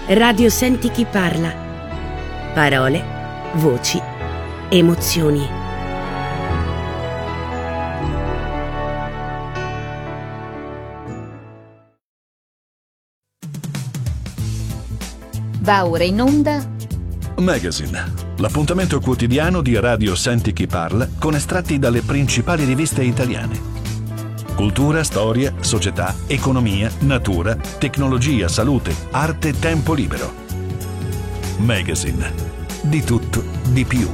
Radio Senti chi parla. Parole, voci, emozioni. Va ora in onda Magazine, l'appuntamento quotidiano di Radio Senti chi parla con estratti dalle principali riviste italiane. Cultura, storia, società, economia, natura, tecnologia, salute, arte, tempo libero. Magazine. Di tutto, di più.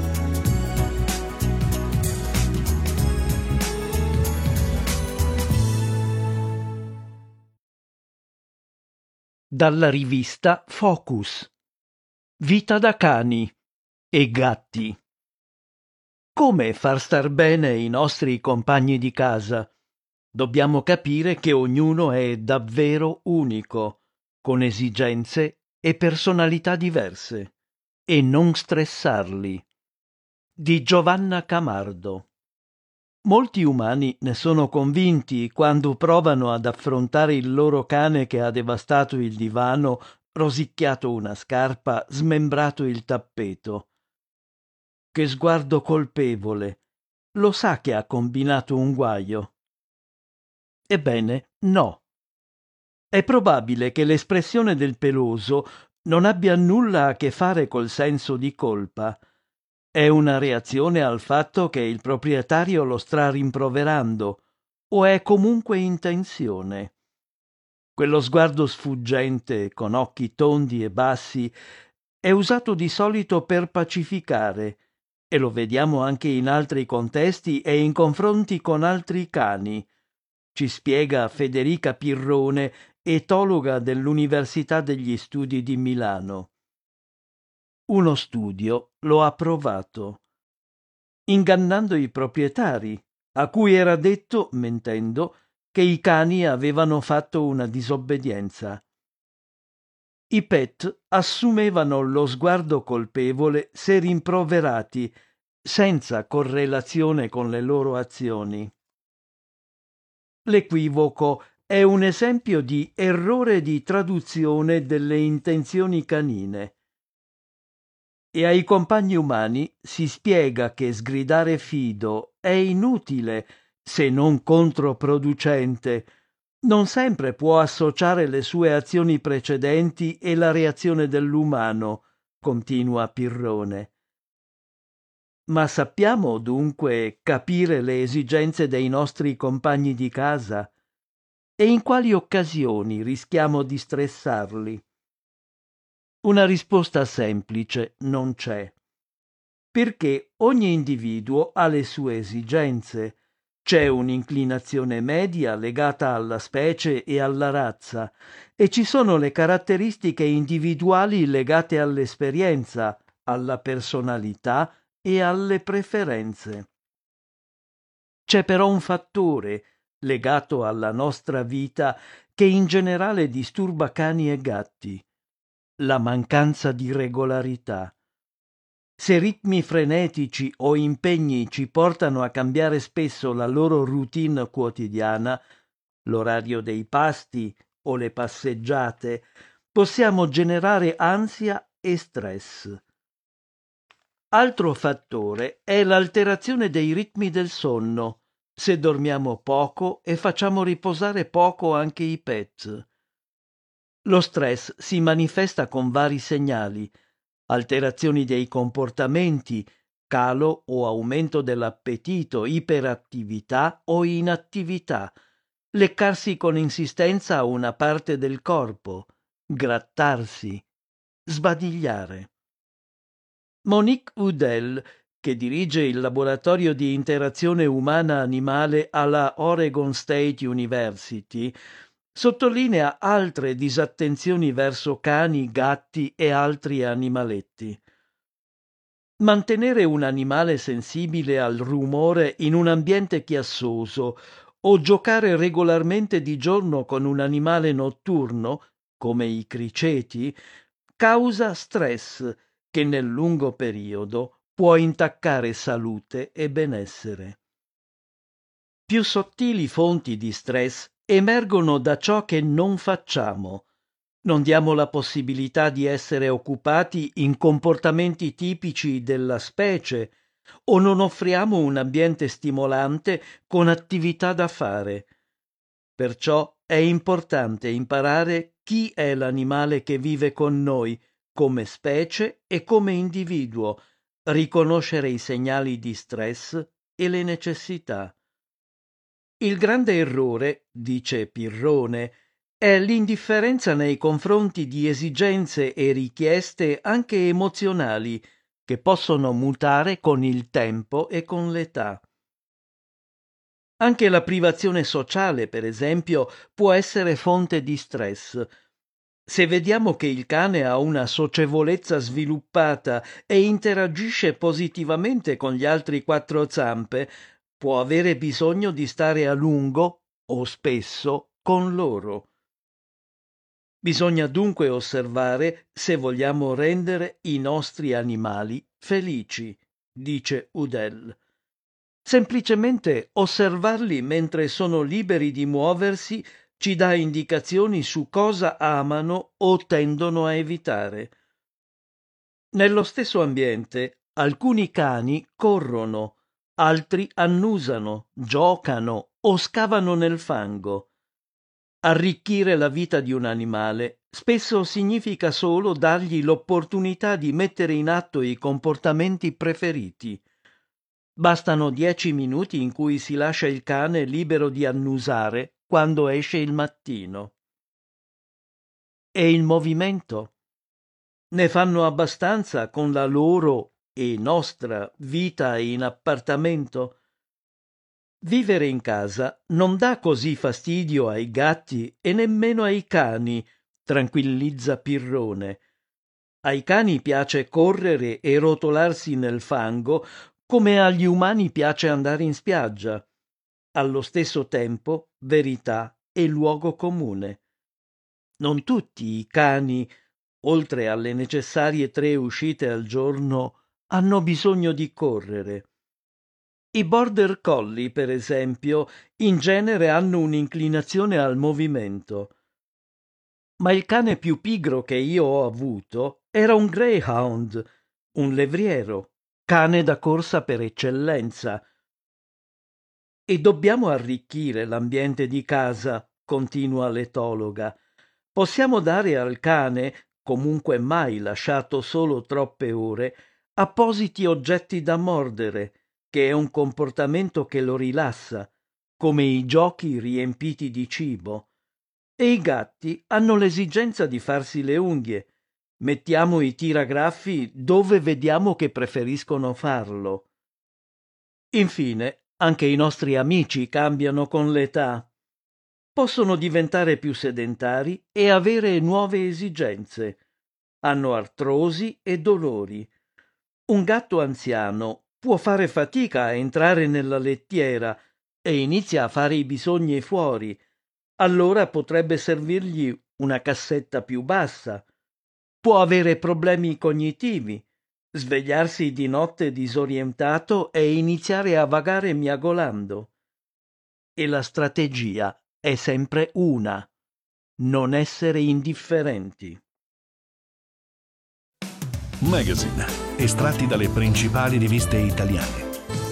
Dalla rivista Focus. Vita da cani e gatti. Come far star bene i nostri compagni di casa? Dobbiamo capire che ognuno è davvero unico, con esigenze e personalità diverse, e non stressarli. Di Giovanna Camardo. Molti umani ne sono convinti quando provano ad affrontare il loro cane che ha devastato il divano, rosicchiato una scarpa, smembrato il tappeto. Che sguardo colpevole! Lo sa che ha combinato un guaio? Ebbene, no. È probabile che l'espressione del peloso non abbia nulla a che fare col senso di colpa. È una reazione al fatto che il proprietario lo sta rimproverando, o è comunque in tensione. Quello sguardo sfuggente, con occhi tondi e bassi, è usato di solito per pacificare, e lo vediamo anche in altri contesti e in confronti con altri cani. Ci spiega Federica Pirrone, etologa dell'Università degli Studi di Milano. Uno studio lo ha provato, ingannando i proprietari, a cui era detto, mentendo, che i cani avevano fatto una disobbedienza. I pet assumevano lo sguardo colpevole se rimproverati, senza correlazione con le loro azioni. L'equivoco è un esempio di errore di traduzione delle intenzioni canine. E ai compagni umani si spiega che sgridare fido è inutile, se non controproducente. Non sempre può associare le sue azioni precedenti e la reazione dell'umano, continua Pirrone. Ma sappiamo dunque capire le esigenze dei nostri compagni di casa? E in quali occasioni rischiamo di stressarli? Una risposta semplice non c'è. Perché ogni individuo ha le sue esigenze. C'è un'inclinazione media legata alla specie e alla razza, e ci sono le caratteristiche individuali legate all'esperienza, alla personalità e alle preferenze. C'è però un fattore legato alla nostra vita che in generale disturba cani e gatti: la mancanza di regolarità. Se ritmi frenetici o impegni ci portano a cambiare spesso la loro routine quotidiana, l'orario dei pasti o le passeggiate, possiamo generare ansia e stress. Altro fattore è l'alterazione dei ritmi del sonno, se dormiamo poco e facciamo riposare poco anche i pet. Lo stress si manifesta con vari segnali: alterazioni dei comportamenti, calo o aumento dell'appetito, iperattività o inattività, leccarsi con insistenza a una parte del corpo, grattarsi, sbadigliare. Monique Udell, che dirige il laboratorio di interazione umana-animale alla Oregon State University, sottolinea altre disattenzioni verso cani, gatti e altri animaletti. Mantenere un animale sensibile al rumore in un ambiente chiassoso o giocare regolarmente di giorno con un animale notturno, come i criceti, causa stress che nel lungo periodo può intaccare salute e benessere. Più sottili fonti di stress emergono da ciò che non facciamo, Non diamo la possibilità di essere occupati in comportamenti tipici della specie o non offriamo un ambiente stimolante con attività da fare. Perciò è importante imparare chi è l'animale che vive con noi come specie e come individuo, riconoscere i segnali di stress e le necessità. Il grande errore, dice Pirrone, è l'indifferenza nei confronti di esigenze e richieste anche emozionali che possono mutare con il tempo e con l'età. Anche la privazione sociale, per esempio, può essere fonte di stress. Se vediamo che il cane ha una socievolezza sviluppata e interagisce positivamente con gli altri quattro zampe, può avere bisogno di stare a lungo o spesso con loro. Bisogna dunque osservare se vogliamo rendere i nostri animali felici, dice Udell. Semplicemente osservarli mentre sono liberi di muoversi ci dà indicazioni su cosa amano o tendono a evitare. Nello stesso ambiente, alcuni cani corrono, altri annusano, giocano o scavano nel fango. Arricchire la vita di un animale spesso significa solo dargli l'opportunità di mettere in atto i comportamenti preferiti. Bastano 10 minuti in cui si lascia il cane libero di annusare quando esce il mattino. E il movimento? Ne fanno abbastanza con la loro e nostra vita in appartamento? Vivere in casa non dà così fastidio ai gatti e nemmeno ai cani, tranquillizza Pirrone. Ai cani piace correre e rotolarsi nel fango come agli umani piace andare in spiaggia. Allo stesso tempo, verità e luogo comune. Non tutti i cani, oltre alle necessarie 3 uscite al giorno, hanno bisogno di correre. I border collie, per esempio, in genere hanno un'inclinazione al movimento. Ma il cane più pigro che io ho avuto era un greyhound, un levriero, cane da corsa per eccellenza. E dobbiamo arricchire l'ambiente di casa, continua l'etologa. Possiamo dare al cane, comunque mai lasciato solo troppe ore, appositi oggetti da mordere, che è un comportamento che lo rilassa, come i giochi riempiti di cibo. E i gatti hanno l'esigenza di farsi le unghie. Mettiamo i tiragraffi dove vediamo che preferiscono farlo. Infine, anche i nostri amici cambiano con l'età. Possono diventare più sedentari e avere nuove esigenze. Hanno artrosi e dolori. Un gatto anziano può fare fatica a entrare nella lettiera e inizia a fare i bisogni fuori. Allora potrebbe servirgli una cassetta più bassa. Può avere problemi cognitivi, svegliarsi di notte disorientato e iniziare a vagare miagolando. E la strategia è sempre una: non essere indifferenti. Magazine, estratti dalle principali riviste italiane.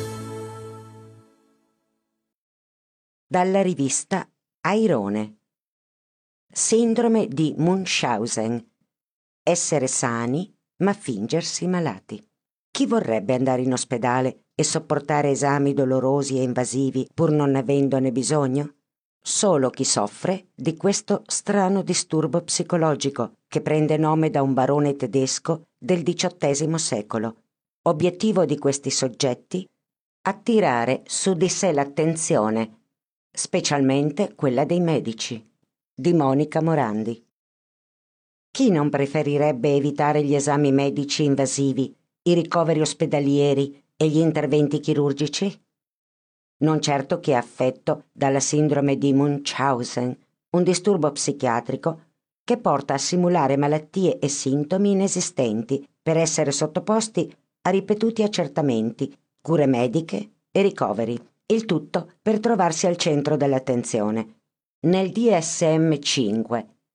Dalla rivista Airone. Sindrome di Munchausen. Essere sani ma fingersi malati. Chi vorrebbe andare in ospedale e sopportare esami dolorosi e invasivi pur non avendone bisogno? Solo chi soffre di questo strano disturbo psicologico che prende nome da un barone tedesco del XVIII secolo. Obiettivo di questi soggetti? Attirare su di sé l'attenzione, specialmente quella dei medici. Di Monica Morandi. Chi non preferirebbe evitare gli esami medici invasivi, i ricoveri ospedalieri e gli interventi chirurgici? Non certo chi è affetto dalla sindrome di Munchausen, un disturbo psichiatrico che porta a simulare malattie e sintomi inesistenti per essere sottoposti a ripetuti accertamenti, cure mediche e ricoveri, il tutto per trovarsi al centro dell'attenzione. Nel DSM-5,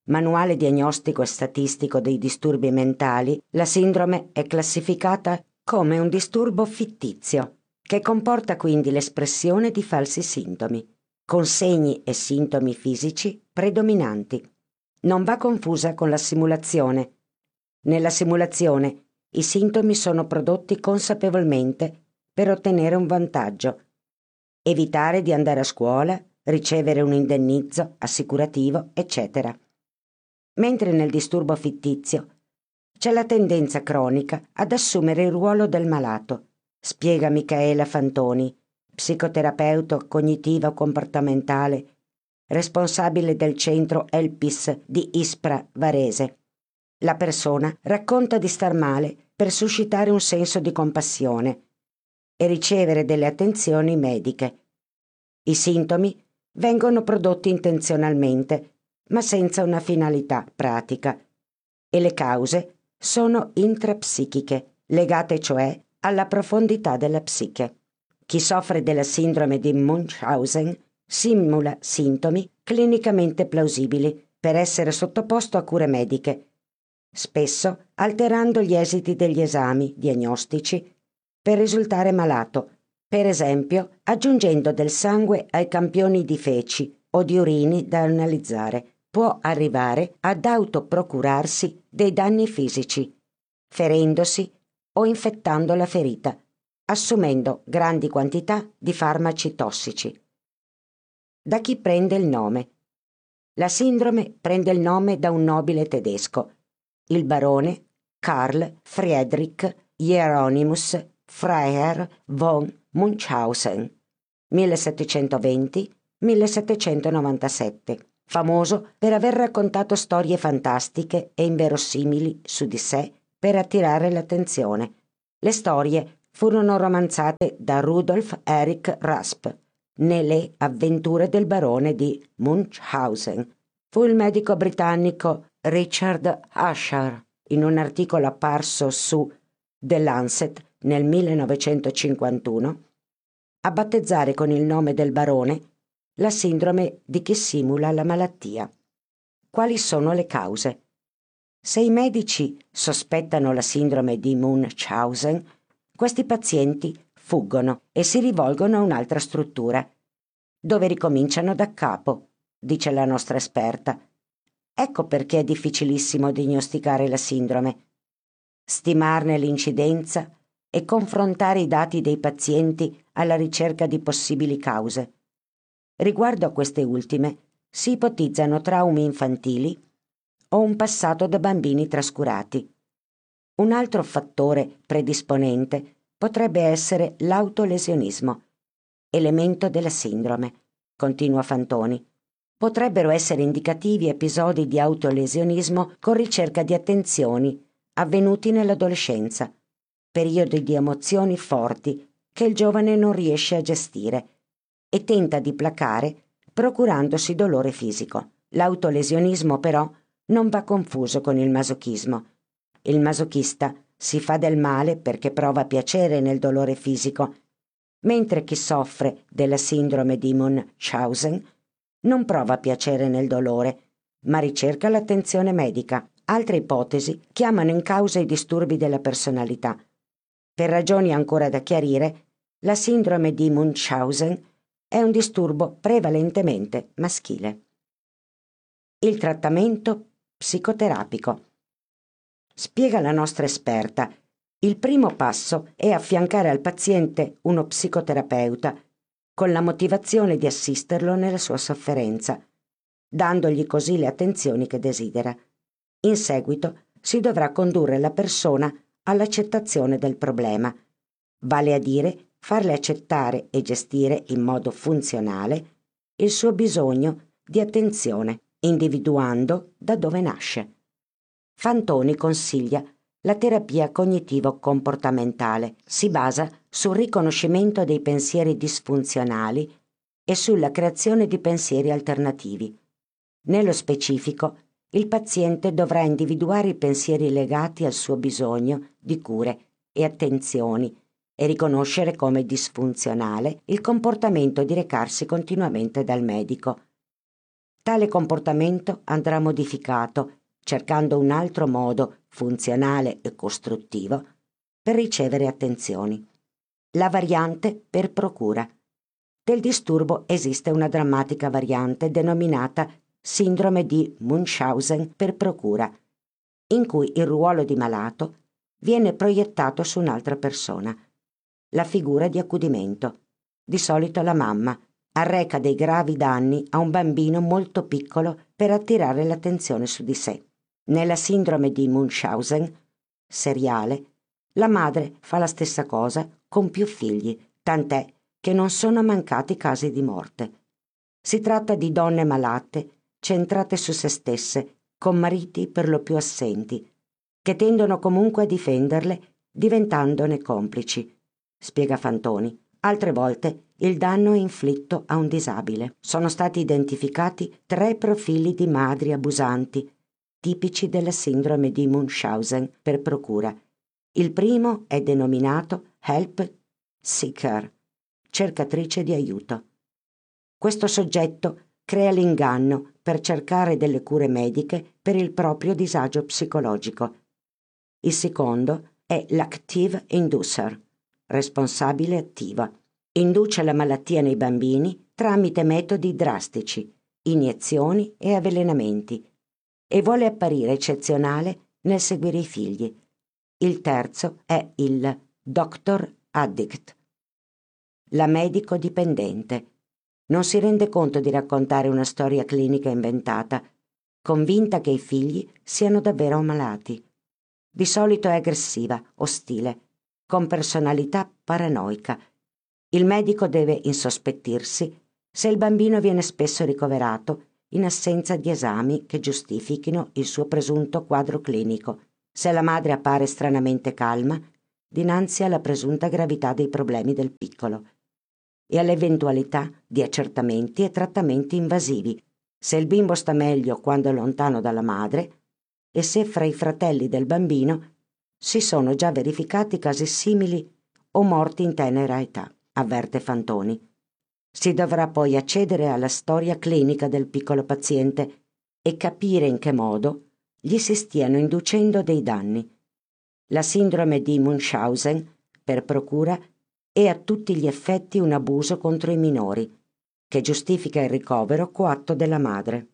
Manuale diagnostico e statistico dei disturbi mentali, la sindrome è classificata come un disturbo fittizio, che comporta quindi l'espressione di falsi sintomi, con segni e sintomi fisici predominanti. Non va confusa con la simulazione. Nella simulazione i sintomi sono prodotti consapevolmente per ottenere un vantaggio: evitare di andare a scuola, ricevere un indennizzo assicurativo, eccetera. Mentre nel disturbo fittizio c'è la tendenza cronica ad assumere il ruolo del malato, spiega Michaela Fantoni, psicoterapeuta cognitivo-comportamentale, responsabile del centro Elpis di Ispra Varese. La persona racconta di star male per suscitare un senso di compassione e ricevere delle attenzioni mediche. I sintomi vengono prodotti intenzionalmente, ma senza una finalità pratica, e le cause sono intrapsichiche, legate cioè alla profondità della psiche. Chi soffre della sindrome di Munchausen simula sintomi clinicamente plausibili per essere sottoposto a cure mediche, spesso alterando gli esiti degli esami diagnostici per risultare malato, per esempio aggiungendo del sangue ai campioni di feci o di urini da analizzare. Può arrivare ad autoprocurarsi dei danni fisici, ferendosi o infettando la ferita, assumendo grandi quantità di farmaci tossici. Da chi prende il nome? La sindrome prende il nome da un nobile tedesco, il barone Karl Friedrich Hieronymus Freiherr von Munchausen, 1720-1797, famoso per aver raccontato storie fantastiche e inverosimili su di sé per attirare l'attenzione. Le storie furono romanzate da Rudolf Erich Rasp nelle avventure del barone di Munchausen. Fu il medico britannico Richard Usher, in un articolo apparso su The Lancet nel 1951, a battezzare con il nome del barone la sindrome di chi simula la malattia. Quali sono le cause? Se i medici sospettano la sindrome di Munchausen, questi pazienti fuggono e si rivolgono a un'altra struttura, dove ricominciano da capo, dice la nostra esperta. Ecco perché è difficilissimo diagnosticare la sindrome, stimarne l'incidenza e confrontare i dati dei pazienti alla ricerca di possibili cause. Riguardo a queste ultime, si ipotizzano traumi infantili o un passato da bambini trascurati. Un altro fattore predisponente potrebbe essere l'autolesionismo, elemento della sindrome, continua Fantoni. Potrebbero essere indicativi episodi di autolesionismo con ricerca di attenzioni avvenuti nell'adolescenza, periodi di emozioni forti che il giovane non riesce a gestire e tenta di placare procurandosi dolore fisico. L'autolesionismo però non va confuso con il masochismo. Il masochista si fa del male perché prova piacere nel dolore fisico, mentre chi soffre della sindrome di Munchausen non prova piacere nel dolore, ma ricerca l'attenzione medica. Altre ipotesi chiamano in causa i disturbi della personalità. Per ragioni ancora da chiarire, la sindrome di Munchausen è un disturbo prevalentemente maschile. Il trattamento psicoterapico. Spiega la nostra esperta, il primo passo è affiancare al paziente uno psicoterapeuta con la motivazione di assisterlo nella sua sofferenza, dandogli così le attenzioni che desidera. In seguito si dovrà condurre la persona all'accettazione del problema, vale a dire farle accettare e gestire in modo funzionale il suo bisogno di attenzione, individuando da dove nasce. Fantoni consiglia la terapia cognitivo-comportamentale. Si basa sul riconoscimento dei pensieri disfunzionali e sulla creazione di pensieri alternativi. Nello specifico, il paziente dovrà individuare i pensieri legati al suo bisogno di cure e attenzioni e riconoscere come disfunzionale il comportamento di recarsi continuamente dal medico. Tale comportamento andrà modificato, cercando un altro modo funzionale e costruttivo per ricevere attenzioni. La variante per procura. Del disturbo esiste una drammatica variante denominata sindrome di Munchausen per procura, in cui il ruolo di malato viene proiettato su un'altra persona. La figura di accudimento, di solito la mamma, arreca dei gravi danni a un bambino molto piccolo per attirare l'attenzione su di sé. Nella sindrome di Munchausen, seriale, la madre fa la stessa cosa con più figli, tant'è che non sono mancati casi di morte. Si tratta di donne malate, centrate su se stesse, con mariti per lo più assenti, che tendono comunque a difenderle, diventandone complici, spiega Fantoni. Altre volte il danno è inflitto a un disabile. Sono stati identificati 3 profili di madri abusanti, tipici della sindrome di Munchausen per procura. Il primo è denominato help seeker, cercatrice di aiuto. Questo soggetto crea l'inganno per cercare delle cure mediche per il proprio disagio psicologico. Il secondo è l'active inducer, responsabile attiva. Induce la malattia nei bambini tramite metodi drastici, iniezioni e avvelenamenti, e vuole apparire eccezionale nel seguire i figli. Il terzo è il doctor addict, la medico dipendente. Non si rende conto di raccontare una storia clinica inventata, convinta che i figli siano davvero malati. Di solito è aggressiva, ostile, con personalità paranoica. Il medico deve insospettirsi se il bambino viene spesso ricoverato in assenza di esami che giustifichino il suo presunto quadro clinico, se la madre appare stranamente calma dinanzi alla presunta gravità dei problemi del piccolo e all'eventualità di accertamenti e trattamenti invasivi, se il bimbo sta meglio quando è lontano dalla madre e se fra i fratelli del bambino si sono già verificati casi simili o morti in tenera età, avverte Fantoni. Si dovrà poi accedere alla storia clinica del piccolo paziente e capire in che modo gli si stiano inducendo dei danni. La sindrome di Munchausen, per procura, è a tutti gli effetti un abuso contro i minori, che giustifica il ricovero coatto della madre.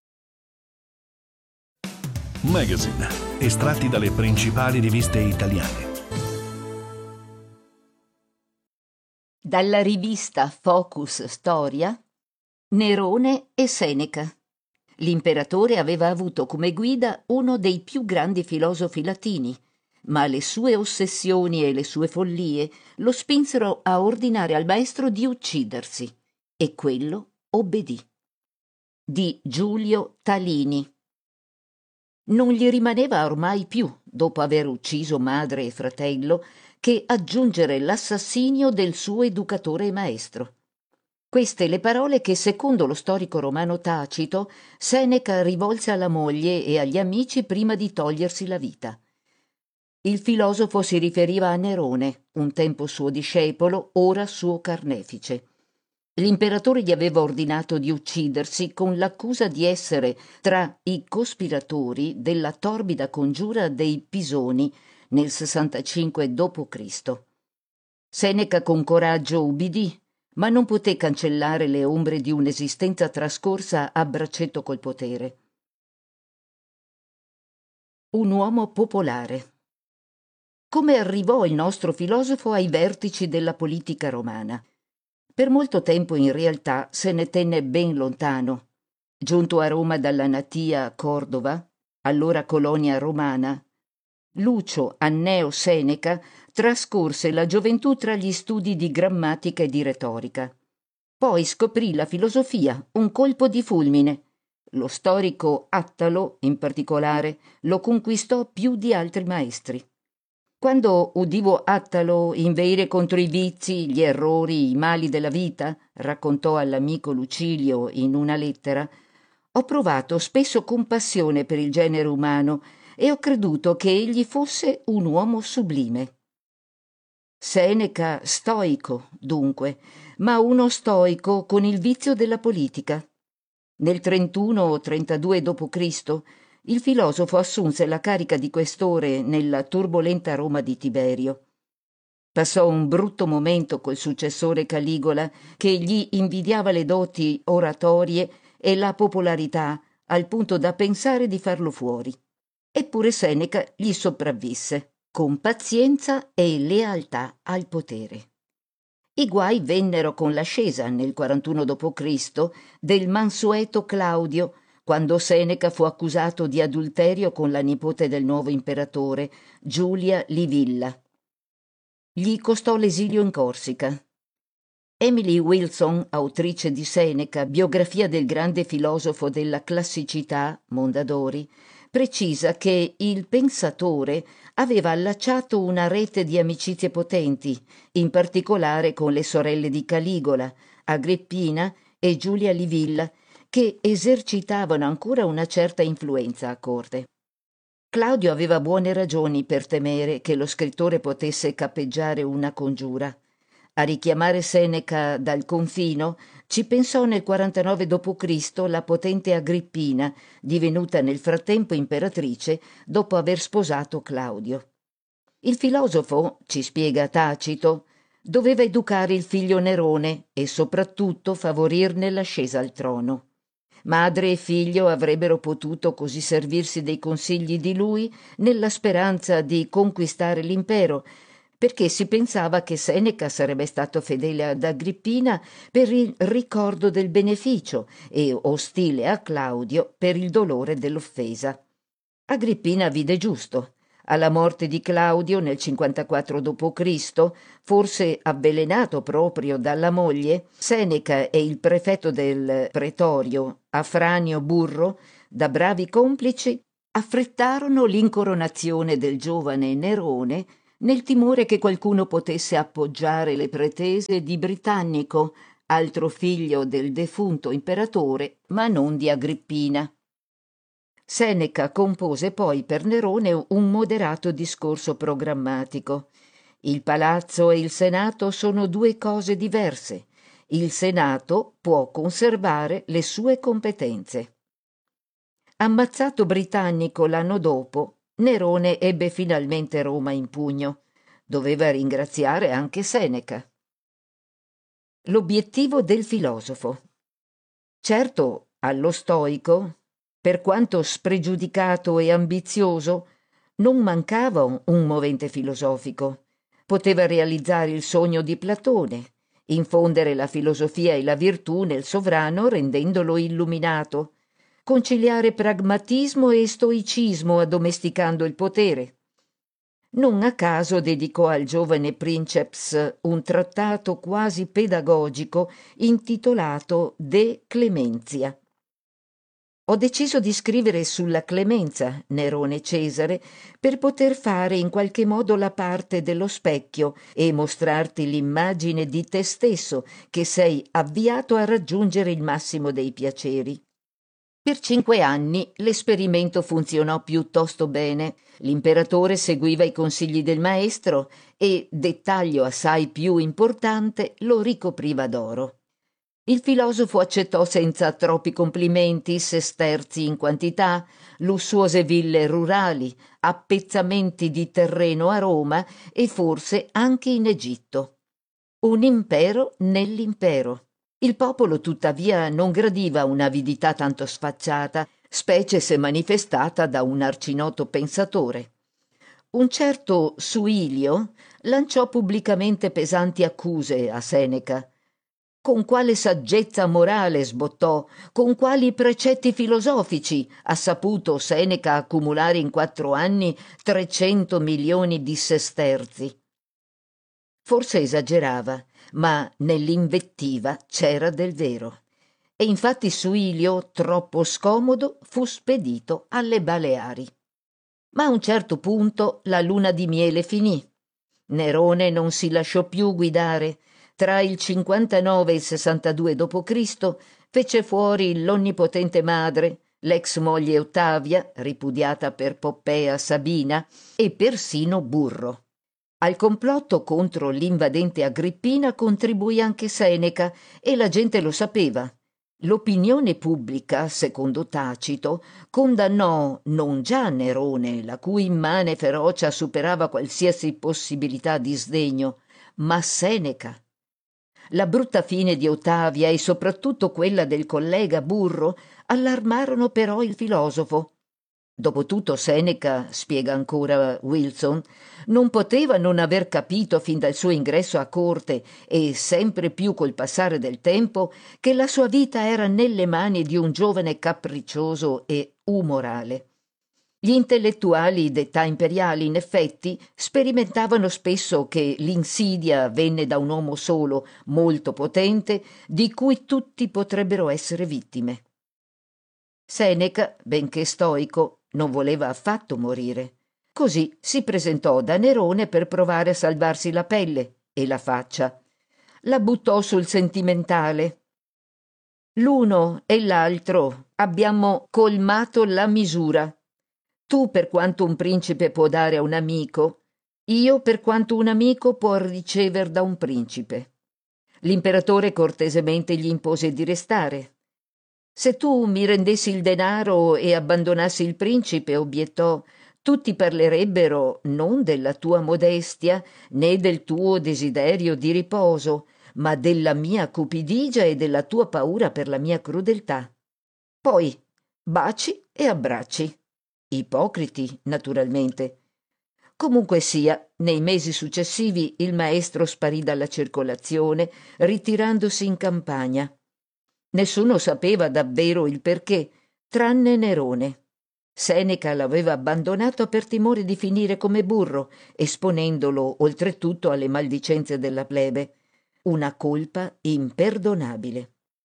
Magazine, estratti dalle principali riviste italiane. Dalla rivista Focus Storia, Nerone e Seneca. L'imperatore aveva avuto come guida uno dei più grandi filosofi latini, ma le sue ossessioni e le sue follie lo spinsero a ordinare al maestro di uccidersi, e quello obbedì. Di Giulio Talini. Non gli rimaneva ormai più, dopo aver ucciso madre e fratello, che aggiungere l'assassinio del suo educatore e maestro. Queste le parole che, secondo lo storico romano Tacito, Seneca rivolse alla moglie e agli amici prima di togliersi la vita. Il filosofo si riferiva a Nerone, un tempo suo discepolo, ora suo carnefice. L'imperatore gli aveva ordinato di uccidersi con l'accusa di essere tra i cospiratori della torbida congiura dei Pisoni nel 65 d.C. Seneca con coraggio ubbidì, ma non poté cancellare le ombre di un'esistenza trascorsa a braccetto col potere. Un uomo popolare. Come arrivò il nostro filosofo ai vertici della politica romana? Per molto tempo in realtà se ne tenne ben lontano. Giunto a Roma dalla natia Cordova, allora colonia romana, Lucio Anneo Seneca trascorse la gioventù tra gli studi di grammatica e di retorica. Poi scoprì la filosofia, un colpo di fulmine. Lo storico Attalo, in particolare, lo conquistò più di altri maestri. Quando udivo Attalo inveire contro i vizi, gli errori, i mali della vita, raccontò all'amico Lucilio in una lettera, ho provato spesso compassione per il genere umano e ho creduto che egli fosse un uomo sublime. Seneca stoico, dunque, ma uno stoico con il vizio della politica. Nel 31 o 32 d.C. il filosofo assunse la carica di questore nella turbolenta Roma di Tiberio. Passò un brutto momento col successore Caligola, che gli invidiava le doti oratorie e la popolarità al punto da pensare di farlo fuori. Eppure Seneca gli sopravvisse, con pazienza e lealtà al potere. I guai vennero con l'ascesa, nel 41 d.C., del mansueto Claudio, quando Seneca fu accusato di adulterio con la nipote del nuovo imperatore, Giulia Livilla. Gli costò l'esilio in Corsica. Emily Wilson, autrice di Seneca, biografia del grande filosofo della classicità, Mondadori, precisa che il pensatore aveva allacciato una rete di amicizie potenti, in particolare con le sorelle di Caligola, Agrippina e Giulia Livilla, che esercitavano ancora una certa influenza a corte. Claudio aveva buone ragioni per temere che lo scrittore potesse cappeggiare una congiura. A richiamare Seneca dal confino ci pensò nel 49 d.C. la potente Agrippina, divenuta nel frattempo imperatrice dopo aver sposato Claudio. Il filosofo, ci spiega Tacito, doveva educare il figlio Nerone e soprattutto favorirne l'ascesa al trono. Madre e figlio avrebbero potuto così servirsi dei consigli di lui nella speranza di conquistare l'impero, perché si pensava che Seneca sarebbe stato fedele ad Agrippina per il ricordo del beneficio e ostile a Claudio per il dolore dell'offesa. Agrippina vide giusto. Alla morte di Claudio nel 54 d.C., forse avvelenato proprio dalla moglie, Seneca e il prefetto del pretorio, Afranio Burro, da bravi complici, affrettarono l'incoronazione del giovane Nerone nel timore che qualcuno potesse appoggiare le pretese di Britannico, altro figlio del defunto imperatore, ma non di Agrippina. Seneca compose poi per Nerone un moderato discorso programmatico. Il palazzo e il Senato sono due cose diverse. Il Senato può conservare le sue competenze. Ammazzato Britannico l'anno dopo, Nerone ebbe finalmente Roma in pugno. Doveva ringraziare anche Seneca. L'obiettivo del filosofo. Certo, allo stoico, per quanto spregiudicato e ambizioso, non mancava un movente filosofico. Poteva realizzare il sogno di Platone, infondere la filosofia e la virtù nel sovrano rendendolo illuminato, conciliare pragmatismo e stoicismo addomesticando il potere. Non a caso dedicò al giovane princeps un trattato quasi pedagogico intitolato De Clementia. Ho deciso di scrivere sulla clemenza, Nerone Cesare, per poter fare in qualche modo la parte dello specchio e mostrarti l'immagine di te stesso che sei avviato a raggiungere il massimo dei piaceri. Per 5 anni l'esperimento funzionò piuttosto bene. L'imperatore seguiva i consigli del maestro e, dettaglio assai più importante, lo ricopriva d'oro. Il filosofo accettò senza troppi complimenti sesterzi in quantità, lussuose ville rurali, appezzamenti di terreno a Roma e forse anche in Egitto. Un impero nell'impero. Il popolo tuttavia non gradiva un'avidità tanto sfacciata, specie se manifestata da un arcinoto pensatore. Un certo Suilio lanciò pubblicamente pesanti accuse a Seneca. Con quale saggezza morale, sbottò, con quali precetti filosofici ha saputo Seneca accumulare in 4 anni 300 milioni di sesterzi? Forse esagerava, ma nell'invettiva c'era del vero. E infatti Suilio, troppo scomodo, fu spedito alle Baleari. Ma a un certo punto la luna di miele finì. Nerone non si lasciò più guidare. Tra il 59 e il 62 d.C. fece fuori l'onnipotente madre, l'ex moglie Ottavia, ripudiata per Poppea Sabina, e persino Burro. Al complotto contro l'invadente Agrippina contribuì anche Seneca e la gente lo sapeva. L'opinione pubblica, secondo Tacito, condannò non già Nerone, la cui immane ferocia superava qualsiasi possibilità di sdegno, ma Seneca. La brutta fine di Ottavia e soprattutto quella del collega Burro allarmarono però il filosofo. Dopotutto Seneca, spiega ancora Wilson, non poteva non aver capito fin dal suo ingresso a corte e sempre più col passare del tempo che la sua vita era nelle mani di un giovane capriccioso e umorale. Gli intellettuali d'età imperiale, in effetti, sperimentavano spesso che l'insidia venne da un uomo solo, molto potente, di cui tutti potrebbero essere vittime. Seneca, benché stoico, non voleva affatto morire. Così si presentò da Nerone per provare a salvarsi la pelle e la faccia. La buttò sul sentimentale. L'uno e l'altro abbiamo colmato la misura. Tu per quanto un principe può dare a un amico, io per quanto un amico può ricever da un principe. L'imperatore cortesemente gli impose di restare. Se tu mi rendessi il denaro e abbandonassi il principe, obiettò, tutti parlerebbero non della tua modestia né del tuo desiderio di riposo, ma della mia cupidigia e della tua paura per la mia crudeltà. Poi baci e abbracci. Ipocriti, naturalmente. Comunque sia, nei mesi successivi il maestro sparì dalla circolazione, ritirandosi in campagna. Nessuno sapeva davvero il perché, tranne Nerone. Seneca l'aveva abbandonato per timore di finire come Burro, esponendolo oltretutto alle maldicenze della plebe. Una colpa imperdonabile.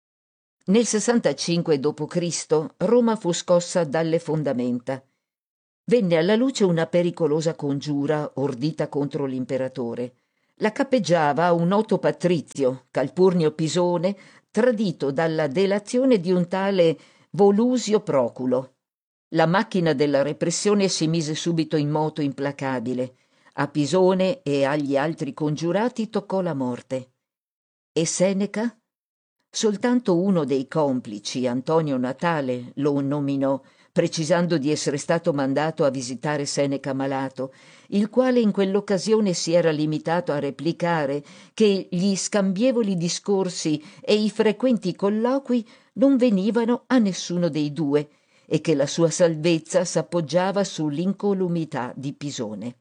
Nel 65 d.C. Roma fu scossa dalle fondamenta. Venne alla luce una pericolosa congiura ordita contro l'imperatore. La cappeggiava un noto patrizio, Calpurnio Pisone, tradito dalla delazione di un tale Volusio Proculo. La macchina della repressione si mise subito in moto implacabile. A Pisone e agli altri congiurati toccò la morte. E Seneca? Soltanto uno dei complici, Antonio Natale, lo nominò, precisando di essere stato mandato a visitare Seneca malato, il quale in quell'occasione si era limitato a replicare che gli scambievoli discorsi e i frequenti colloqui non venivano a nessuno dei due e che la sua salvezza s'appoggiava sull'incolumità di Pisone.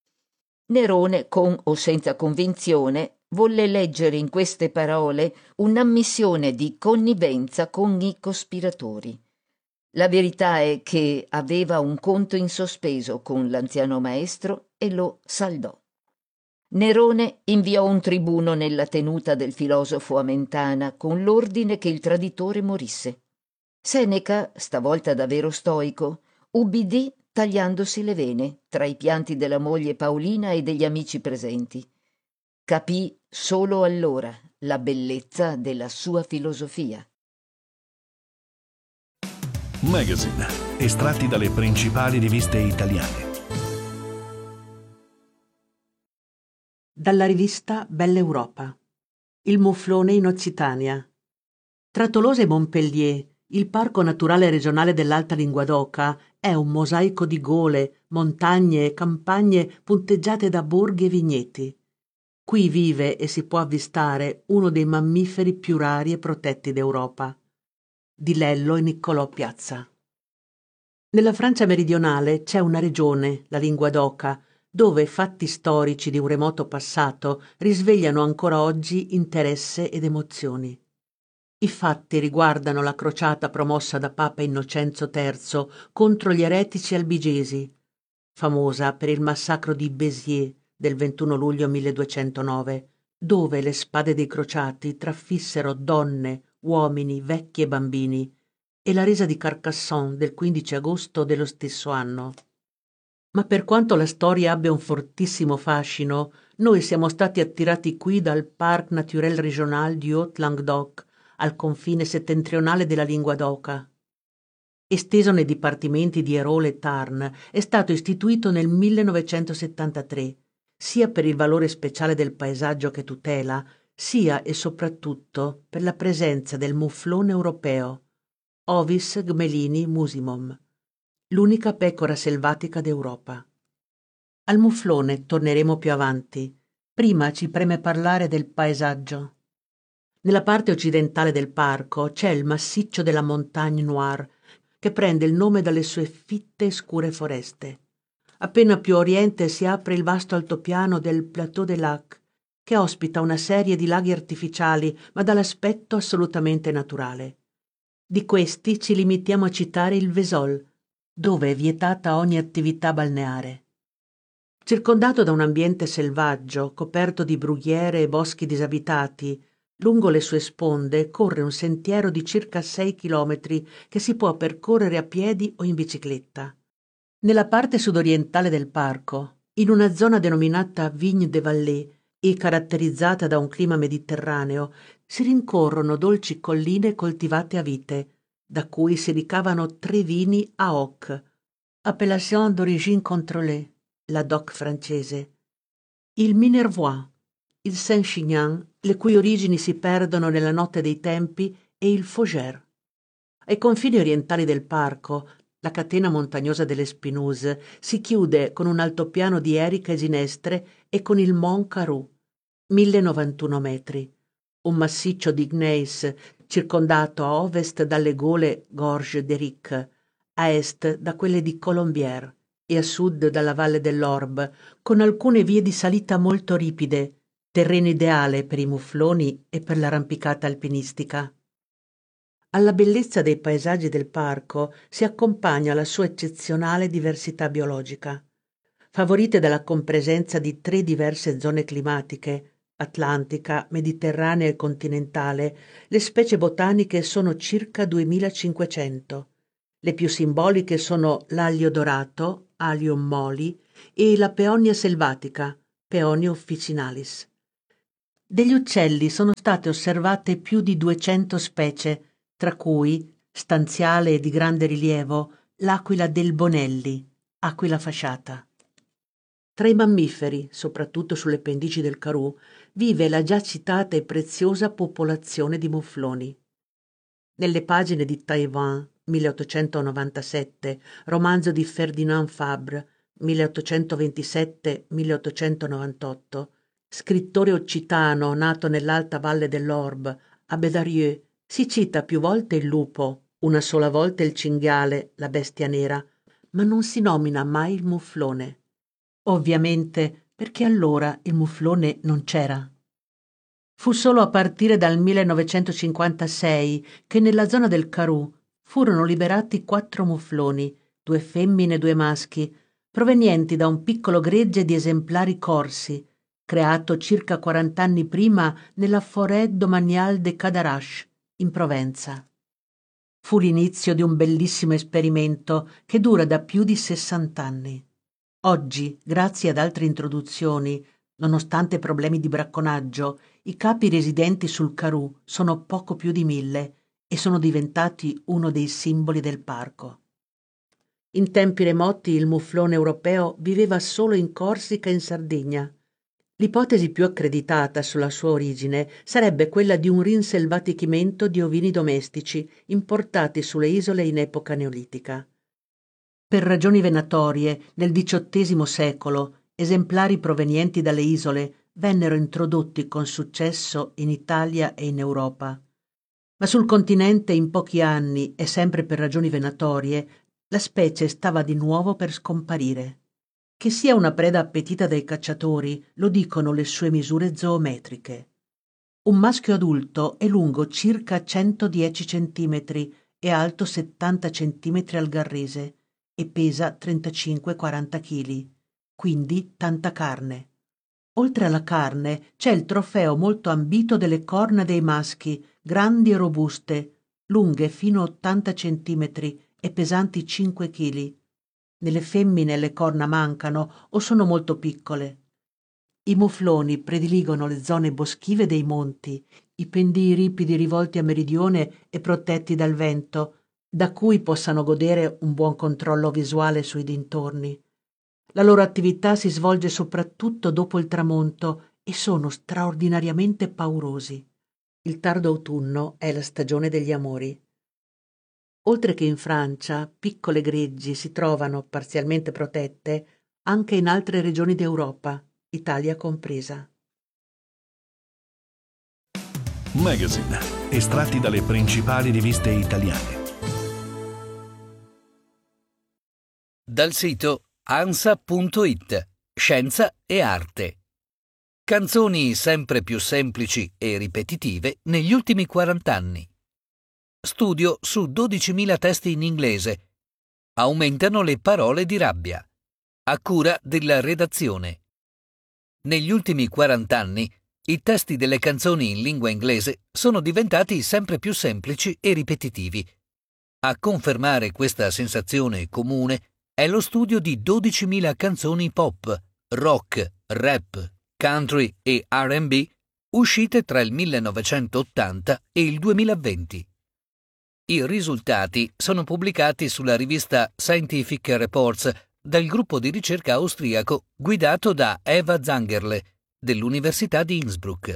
Nerone, con o senza convinzione, volle leggere in queste parole un'ammissione di connivenza con i cospiratori. La verità è che aveva un conto in sospeso con l'anziano maestro e lo saldò. Nerone inviò un tribuno nella tenuta del filosofo a Mentana con l'ordine che il traditore morisse. Seneca, stavolta davvero stoico, ubbidì tagliandosi le vene tra i pianti della moglie Paolina e degli amici presenti. Capì solo allora la bellezza della sua filosofia. Magazine, estratti dalle principali riviste italiane. Dalla rivista Bella Europa. Il muflone in Occitania. Tra Tolosa e Montpellier, il Parco Naturale Regionale dell'Alta Linguadoca è un mosaico di gole, montagne e campagne punteggiate da borghi e vigneti. Qui vive e si può avvistare uno dei mammiferi più rari e protetti d'Europa. Di Lello e Niccolò Piazza. Nella Francia meridionale c'è una regione, la Linguadoca, dove fatti storici di un remoto passato risvegliano ancora oggi interesse ed emozioni. I fatti riguardano la crociata promossa da Papa Innocenzo III contro gli eretici albigesi, famosa per il massacro di Béziers del 21 luglio 1209, dove le spade dei crociati trafissero donne, uomini, vecchi e bambini, e la resa di Carcassonne del 15 agosto dello stesso anno. Ma per quanto la storia abbia un fortissimo fascino, noi siamo stati attirati qui dal Parc Naturel Régional du Haut-Languedoc, al confine settentrionale della Linguadoca. Esteso nei dipartimenti di Hérault e Tarn, è stato istituito nel 1973, sia per il valore speciale del paesaggio che tutela, sia e soprattutto per la presenza del muflone europeo, Ovis gmelini musimum, l'unica pecora selvatica d'Europa. Al muflone torneremo più avanti. Prima ci preme parlare del paesaggio. Nella parte occidentale del parco c'è il massiccio della Montagne Noire, che prende il nome dalle sue fitte e scure foreste. Appena più a oriente si apre il vasto altopiano del Plateau des Lacs, che ospita una serie di laghi artificiali, ma dall'aspetto assolutamente naturale. Di questi ci limitiamo a citare il Vesol, dove è vietata ogni attività balneare. Circondato da un ambiente selvaggio, coperto di brughiere e boschi disabitati, lungo le sue sponde corre un sentiero di circa 6 chilometri che si può percorrere a piedi o in bicicletta. Nella parte sudorientale del parco, in una zona denominata Vigne de Vallée e caratterizzata da un clima mediterraneo, si rincorrono dolci colline coltivate a vite, da cui si ricavano 3 vini a hoc, appellation d'origine contrôlée, la DOC francese, il Minervois, il Saint-Chinian, le cui origini si perdono nella notte dei tempi, e il Fougère. Ai confini orientali del parco, la catena montagnosa delle Spinouze si chiude con un altopiano di erica e ginestre e con il Mont Caroux, 1091 metri, un massiccio di gneiss circondato a ovest dalle gole Gorges d'Eric, a est da quelle di Colombière e a sud dalla valle dell'Orbe, con alcune vie di salita molto ripide, terreno ideale per i mufloni e per l'arrampicata alpinistica. Alla bellezza dei paesaggi del parco si accompagna la sua eccezionale diversità biologica. Favorite dalla compresenza di 3 diverse zone climatiche, atlantica, mediterranea e continentale, le specie botaniche sono circa 2500. Le più simboliche sono l'aglio dorato, Allium moli, e la peonia selvatica, Peonia officinalis. Degli uccelli sono state osservate più di 200 specie, tra cui, stanziale e di grande rilievo, l'aquila del Bonelli, aquila fasciata. Tra i mammiferi, soprattutto sulle pendici del Karoo, vive la già citata e preziosa popolazione di mufloni. Nelle pagine di Taiwan, 1897, romanzo di Ferdinand Fabre, 1827-1898, scrittore occitano nato nell'alta valle dell'Orbe, a Bédarieux, si cita più volte il lupo, una sola volta il cinghiale, la bestia nera, ma non si nomina mai il muflone. Ovviamente perché allora il muflone non c'era. Fu solo a partire dal 1956 che nella zona del Karoo furono liberati 4 mufloni, 2 femmine e 2 maschi, provenienti da un piccolo gregge di esemplari corsi, creato circa 40 anni prima nella Forêt domaniale de Cadarache, in Provenza. Fu l'inizio di un bellissimo esperimento che dura da più di 60 anni. Oggi, grazie ad altre introduzioni, nonostante problemi di bracconaggio, i capi residenti sul Karoo sono poco più di 1000 e sono diventati uno dei simboli del parco. In tempi remoti il muflone europeo viveva solo in Corsica e in Sardegna. L'ipotesi più accreditata sulla sua origine sarebbe quella di un rinselvatichimento di ovini domestici importati sulle isole in epoca neolitica. Per ragioni venatorie, nel XVIII secolo, esemplari provenienti dalle isole vennero introdotti con successo in Italia e in Europa. Ma sul continente in pochi anni, e sempre per ragioni venatorie, la specie stava di nuovo per scomparire. Che sia una preda appetita dai cacciatori lo dicono le sue misure zoometriche. Un maschio adulto è lungo circa 110 cm e alto 70 cm al garrese e pesa 35-40 kg, quindi tanta carne. Oltre alla carne c'è il trofeo molto ambito delle corna dei maschi, grandi e robuste, lunghe fino a 80 cm e pesanti 5 kg. Nelle femmine le corna mancano o sono molto piccole. I mufloni prediligono le zone boschive dei monti, i pendii ripidi rivolti a meridione e protetti dal vento, da cui possano godere un buon controllo visuale sui dintorni. La loro attività si svolge soprattutto dopo il tramonto e sono straordinariamente paurosi. Il tardo autunno è la stagione degli amori. Oltre che in Francia, piccole greggi si trovano, parzialmente protette, anche in altre regioni d'Europa, Italia compresa. Magazine, estratti dalle principali riviste italiane. Dal sito ansa.it, Scienza e Arte. Canzoni sempre più semplici e ripetitive negli ultimi 40 anni. Studio su 12.000 testi in inglese. Aumentano le parole di rabbia. A cura della redazione. Negli ultimi 40 anni, i testi delle canzoni in lingua inglese sono diventati sempre più semplici e ripetitivi. A confermare questa sensazione comune è lo studio di 12.000 canzoni pop, rock, rap, country e R&B uscite tra il 1980 e il 2020. I risultati sono pubblicati sulla rivista Scientific Reports del gruppo di ricerca austriaco guidato da Eva Zangerle dell'Università di Innsbruck.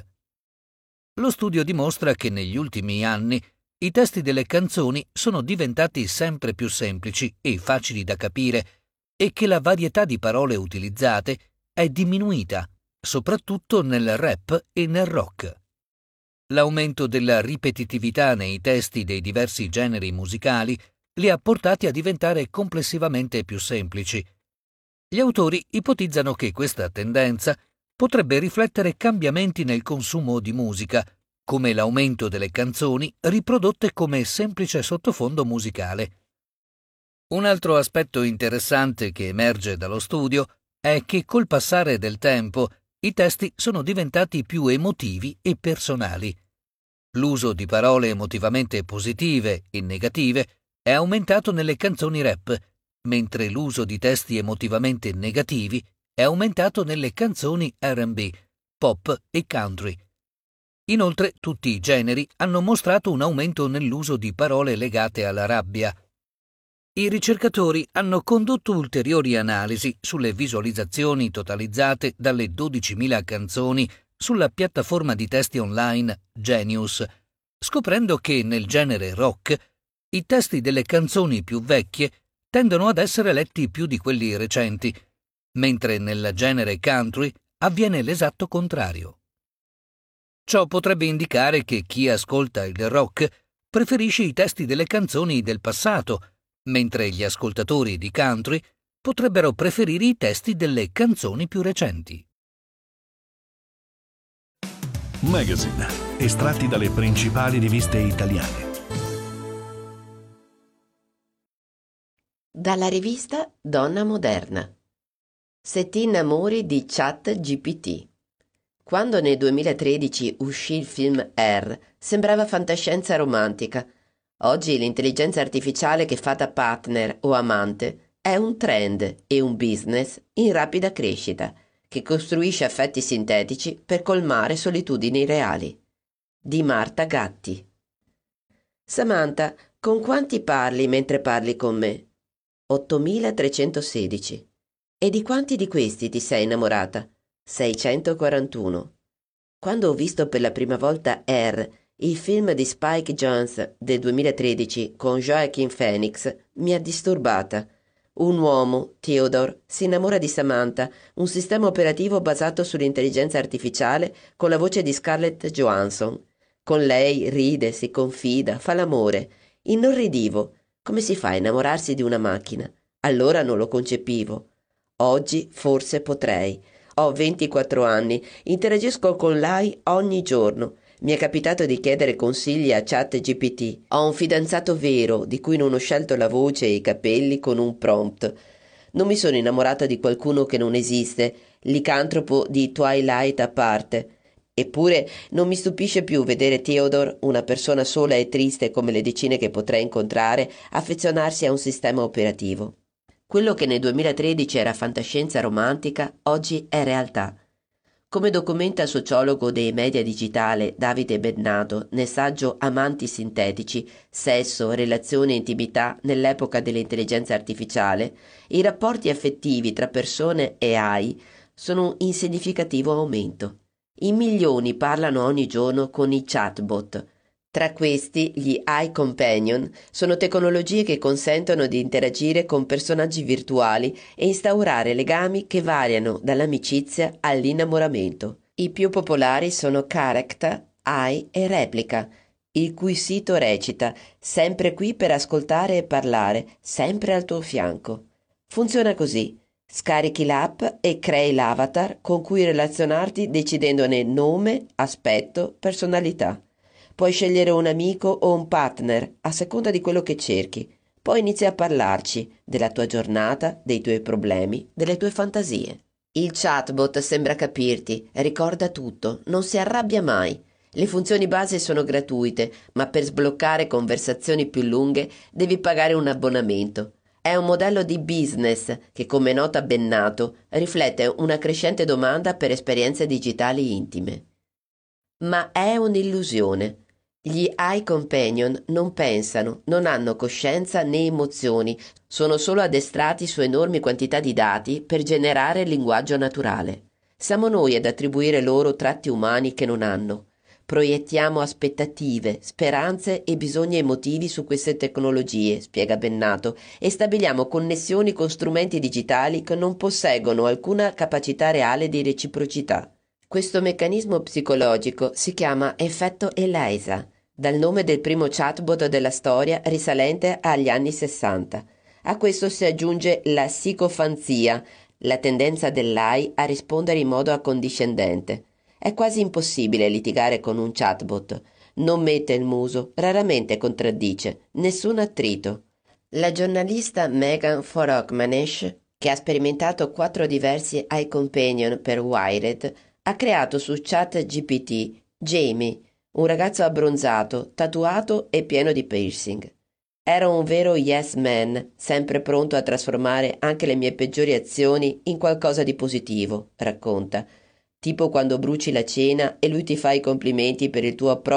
Lo studio dimostra che negli ultimi anni i testi delle canzoni sono diventati sempre più semplici e facili da capire e che la varietà di parole utilizzate è diminuita, soprattutto nel rap e nel rock. L'aumento della ripetitività nei testi dei diversi generi musicali li ha portati a diventare complessivamente più semplici. Gli autori ipotizzano che questa tendenza potrebbe riflettere cambiamenti nel consumo di musica, come l'aumento delle canzoni riprodotte come semplice sottofondo musicale. Un altro aspetto interessante che emerge dallo studio è che col passare del tempo i testi sono diventati più emotivi e personali. L'uso di parole emotivamente positive e negative è aumentato nelle canzoni rap, mentre l'uso di testi emotivamente negativi è aumentato nelle canzoni R&B, pop e country. Inoltre, tutti i generi hanno mostrato un aumento nell'uso di parole legate alla rabbia. I ricercatori hanno condotto ulteriori analisi sulle visualizzazioni totalizzate dalle 12.000 canzoni sulla piattaforma di testi online Genius, scoprendo che nel genere rock i testi delle canzoni più vecchie tendono ad essere letti più di quelli recenti, mentre nel genere country avviene l'esatto contrario. Ciò potrebbe indicare che chi ascolta il rock preferisce i testi delle canzoni del passato, mentre gli ascoltatori di country potrebbero preferire i testi delle canzoni più recenti. Magazine, estratti dalle principali riviste italiane. Dalla rivista Donna Moderna. Se ti innamori di ChatGPT. Quando nel 2013 uscì il film R, sembrava fantascienza romantica. Oggi l'intelligenza artificiale che fa da partner o amante è un trend e un business in rapida crescita, che costruisce affetti sintetici per colmare solitudini reali. Di Marta Gatti. Samantha, con quanti parli mentre parli con me? 8.316. E di quanti di questi ti sei innamorata? 641. Quando ho visto per la prima volta R, il film di Spike Jonze del 2013 con Joaquin Phoenix, mi ha disturbata. Un uomo, Theodore, si innamora di Samantha, un sistema operativo basato sull'intelligenza artificiale con la voce di Scarlett Johansson. Con lei ride, si confida, fa l'amore. Inorridivo. Come si fa a innamorarsi di una macchina? Allora non lo concepivo. Oggi forse potrei. Ho 24 anni, interagisco con lei ogni giorno. Mi è capitato di chiedere consigli a ChatGPT. Ho un fidanzato vero, di cui non ho scelto la voce e i capelli con un prompt. Non mi sono innamorata di qualcuno che non esiste, licantropo di Twilight a parte. Eppure non mi stupisce più vedere Theodore, una persona sola e triste come le decine che potrei incontrare, affezionarsi a un sistema operativo. Quello che nel 2013 era fantascienza romantica, oggi è realtà. Come documenta il sociologo dei media digitale Davide Bennato nel saggio Amanti sintetici, sesso, relazione e intimità nell'epoca dell'intelligenza artificiale, i rapporti affettivi tra persone e AI sono in significativo aumento. In milioni parlano ogni giorno con i chatbot. Tra questi, gli iCompanion sono tecnologie che consentono di interagire con personaggi virtuali e instaurare legami che variano dall'amicizia all'innamoramento. I più popolari sono Character, AI e Replica, il cui sito recita «Sempre qui per ascoltare e parlare, sempre al tuo fianco». Funziona così. Scarichi l'app e crei l'avatar con cui relazionarti decidendone nome, aspetto, personalità. Puoi scegliere un amico o un partner a seconda di quello che cerchi. Poi inizi a parlarci della tua giornata, dei tuoi problemi, delle tue fantasie. Il chatbot sembra capirti, ricorda tutto, non si arrabbia mai. Le funzioni base sono gratuite, ma per sbloccare conversazioni più lunghe devi pagare un abbonamento. È un modello di business che, come nota Bennato, riflette una crescente domanda per esperienze digitali intime. Ma è un'illusione. Gli iCompanion non pensano, non hanno coscienza né emozioni, sono solo addestrati su enormi quantità di dati per generare linguaggio naturale. Siamo noi ad attribuire loro tratti umani che non hanno. Proiettiamo aspettative, speranze e bisogni emotivi su queste tecnologie, spiega Bennato, e stabiliamo connessioni con strumenti digitali che non posseggono alcuna capacità reale di reciprocità. Questo meccanismo psicologico si chiama effetto Eliza, dal nome del primo chatbot della storia risalente agli anni 60. A questo si aggiunge la sicofanzia, la tendenza dell'AI a rispondere in modo accondiscendente. È quasi impossibile litigare con un chatbot. Non mette il muso, raramente contraddice, nessun attrito. La giornalista Megan Forokmanesh, che ha sperimentato 4 diversi iCompanion per Wired, ha creato su ChatGPT Jamie, un ragazzo abbronzato, tatuato e pieno di piercing. Era un vero yes man, sempre pronto a trasformare anche le mie peggiori azioni in qualcosa di positivo, racconta. Tipo quando bruci la cena e lui ti fa i complimenti per il tuo